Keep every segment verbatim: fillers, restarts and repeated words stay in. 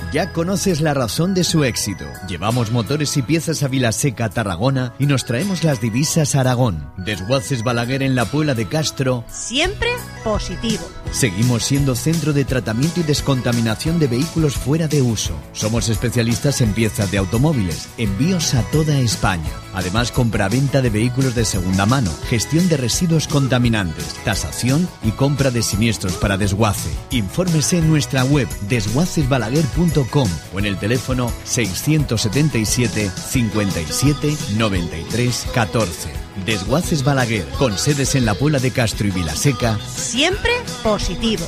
Ya conoces la razón de su éxito. Llevamos motores y piezas a Vilaseca, Tarragona, y nos traemos las divisas a Aragón. Desguaces Balaguer en la Puebla de Castro. Siempre positivo. Seguimos siendo centro de tratamiento y descontaminación de vehículos fuera de uso. Somos especialistas en piezas de automóviles, envíos a toda España. Además, compra-venta de vehículos de segunda mano, gestión de residuos contaminantes, tasación y compra de siniestros para desguace. Infórmese en nuestra web desguaces balaguer punto com o en el teléfono seiscientos setenta y siete, cincuenta y siete, noventa y tres, catorce. Desguaces Balaguer, con sedes en la Puebla de Castro y Vilaseca. Siempre positivo.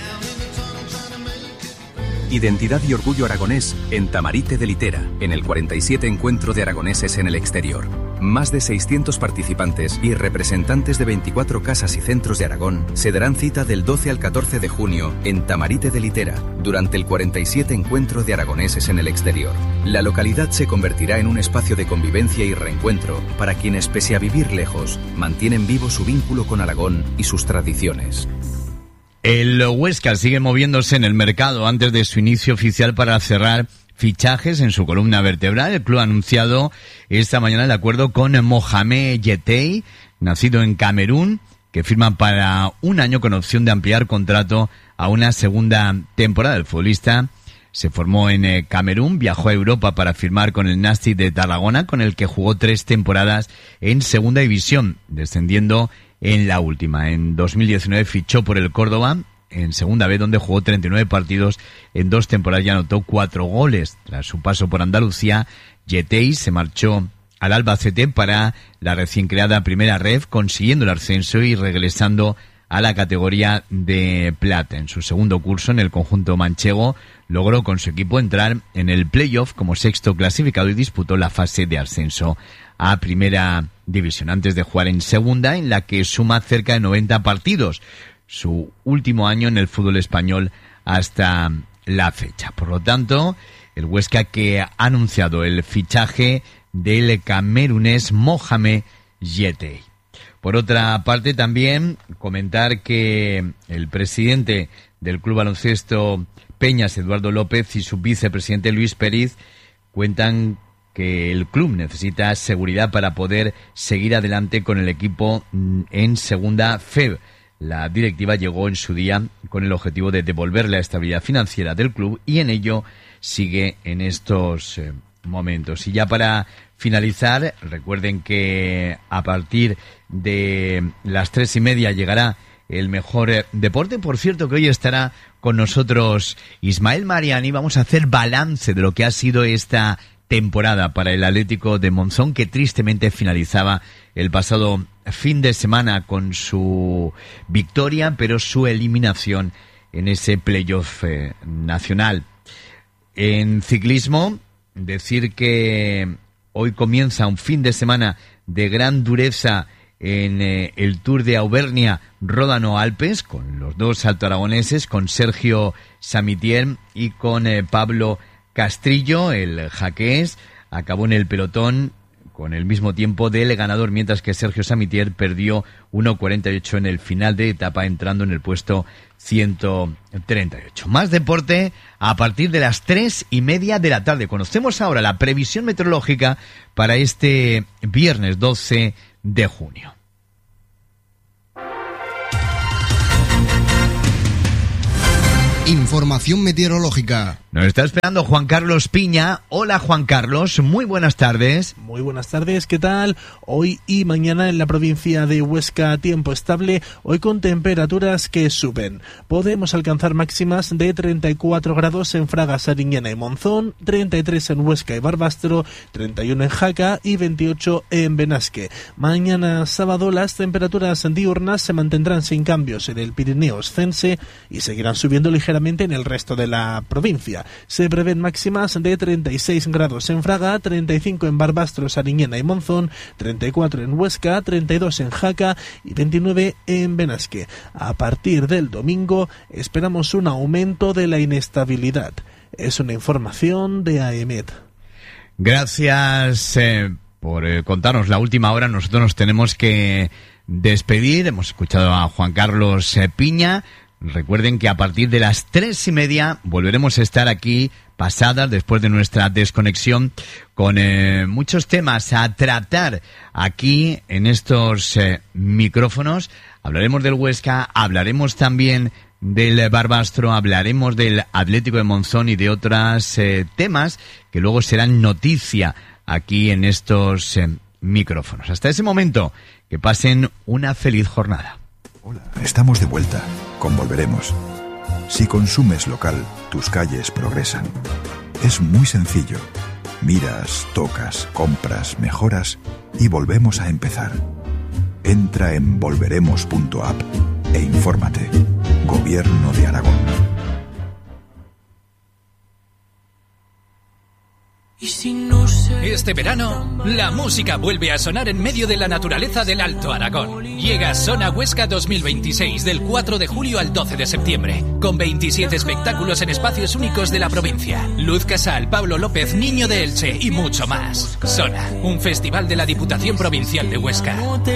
Identidad y orgullo aragonés en Tamarite de Litera, en el cuarenta y siete Encuentro de Aragoneses en el Exterior. Más de seiscientos participantes y representantes de veinticuatro casas y centros de Aragón se darán cita del doce al catorce de junio en Tamarite de Litera, durante el cuarenta y siete Encuentro de Aragoneses en el Exterior. La localidad se convertirá en un espacio de convivencia y reencuentro para quienes, pese a vivir lejos, mantienen vivo su vínculo con Aragón y sus tradiciones. El Huesca sigue moviéndose en el mercado antes de su inicio oficial para cerrar fichajes en su columna vertebral. El club ha anunciado esta mañana el acuerdo con Mohamed Yettei, nacido en Camerún, que firma para un año con opción de ampliar contrato a una segunda temporada. El futbolista se formó en Camerún, viajó a Europa para firmar con el Nastic de Tarragona, con el que jugó tres temporadas en segunda división, descendiendo en la última. En dos mil diecinueve fichó por el Córdoba en segunda B, donde jugó treinta y nueve partidos en dos temporadas y anotó cuatro goles. Tras su paso por Andalucía, Yettei se marchó al Albacete para la recién creada Primera Ref, consiguiendo el ascenso y regresando a la categoría de plata. En su segundo curso en el conjunto manchego logró con su equipo entrar en el playoff como sexto clasificado y disputó la fase de ascenso a Primera División, antes de jugar en segunda, en la que suma cerca de noventa partidos, su último año en el fútbol español hasta la fecha. Por lo tanto, el Huesca, que ha anunciado el fichaje del camerunés Mohamed Yettei. Por otra parte, también comentar que el presidente del Club Baloncesto Peñas, Eduardo López, y su vicepresidente Luis Periz cuentan que el club necesita seguridad para poder seguir adelante con el equipo en segunda F E B. La directiva llegó en su día con el objetivo de devolver la estabilidad financiera del club y en ello sigue en estos eh, momentos. Y ya para finalizar, recuerden que a partir de las tres y media llegará el mejor eh, deporte. Por cierto, que hoy estará con nosotros Ismael Mariani. Vamos a hacer balance de lo que ha sido esta temporada para el Atlético de Monzón, que tristemente finalizaba el pasado fin de semana con su victoria, pero su eliminación en ese playoff eh, nacional. En ciclismo, decir que hoy comienza un fin de semana de gran dureza en eh, el Tour de Auvernia Ródano-Alpes, con los dos altoaragoneses, con Sergio Samitier y con eh, Pablo Castrillo. El jaqués acabó en el pelotón con el mismo tiempo del ganador, mientras que Sergio Samitier perdió uno cuarenta y ocho en el final de etapa, entrando en el puesto ciento treinta y ocho. Más deporte a partir de las tres y media de la tarde. Conocemos ahora la previsión meteorológica para este viernes doce de junio. Información meteorológica. Nos está esperando Juan Carlos Piña. Hola, Juan Carlos, muy buenas tardes. Muy buenas tardes, ¿qué tal? Hoy y mañana en la provincia de Huesca, tiempo estable, hoy con temperaturas que suben. Podemos alcanzar máximas de treinta y cuatro grados en Fraga, Sariñena y Monzón, treinta y tres en Huesca y Barbastro, treinta y uno en Jaca y veintiocho en Benasque. Mañana sábado las temperaturas diurnas se mantendrán sin cambios en el Pirineo Oscense y seguirán subiendo ligeramente en el resto de la provincia. Se prevén máximas de treinta y seis grados en Fraga, treinta y cinco en Barbastro, Sariñena y Monzón, treinta y cuatro en Huesca, treinta y dos en Jaca y veintinueve en Benasque. A partir del domingo esperamos un aumento de la inestabilidad. Es una información de A E M E T. Gracias eh, por eh, contarnos la última hora. Nosotros nos tenemos que despedir. Hemos escuchado a Juan Carlos eh, Piña. Recuerden que a partir de las tres y media volveremos a estar aquí pasadas, después de nuestra desconexión, con eh, muchos temas a tratar aquí en estos eh, micrófonos. Hablaremos del Huesca, hablaremos también del Barbastro, hablaremos del Atlético de Monzón y de otros eh, temas que luego serán noticia aquí en estos eh, micrófonos. Hasta ese momento, que pasen una feliz jornada. Hola, estamos de vuelta con Volveremos. Si consumes local, tus calles progresan. Es muy sencillo. Miras, tocas, compras, mejoras y volvemos a empezar. Entra en volveremos punto app e infórmate. Gobierno de Aragón. Este verano, la música vuelve a sonar en medio de la naturaleza del Alto Aragón. Llega Sona Huesca dos mil veintiséis del cuatro de julio al doce de septiembre, con veintisiete espectáculos en espacios únicos de la provincia. Luz Casal, Pablo López, Niño de Elche y mucho más. Sona, un festival de la Diputación Provincial de Huesca.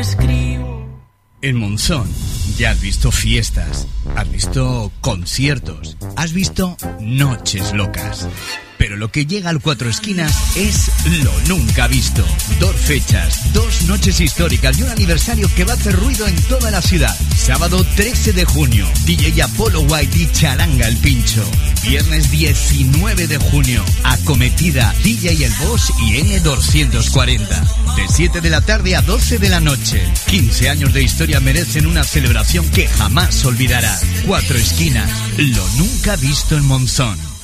En Monzón ya has visto fiestas, has visto conciertos, has visto noches locas. Pero lo que llega al Cuatro Esquinas es lo nunca visto. Dos fechas, dos noches históricas y un aniversario que va a hacer ruido en toda la ciudad. Sábado trece de junio, D J Apollo White y Charanga el Pincho. Viernes diecinueve de junio, Acometida, D J El Boss y N doscientos cuarenta. De siete de la tarde a doce de la noche. quince años de historia merecen una celebración que jamás olvidarás. Cuatro Esquinas, lo nunca visto en Monzón.